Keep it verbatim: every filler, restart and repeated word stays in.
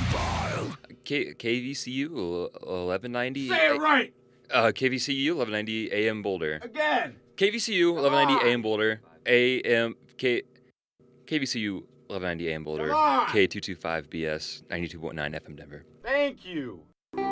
K KVCU eleven ninety. Say it right. Uh, K V C U eleven ninety A M Boulder. Again. K V C U eleven ninety A M Boulder. A M K KVCU eleven ninety A M Boulder. Come on. K two twenty-five B S ninety-two point nine F M Denver. Thank you.